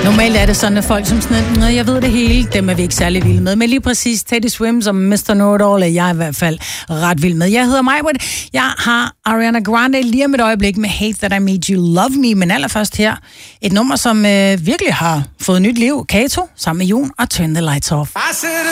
Normalt er det sådan, at folk som sådan, jeg ved det hele, dem er vi ikke særlig vilde med. Men lige præcis Teddy Swims og Mr. Know-It-All er jeg i hvert fald ret vild med. Jeg hedder Majbrit. Jeg har Ariana Grande lige om et øjeblik med Hate That I Made You Love Me. Men allerførst her, et nummer, som virkelig har fået nyt liv. Kato sammen med Jon og Turn the Lights Off.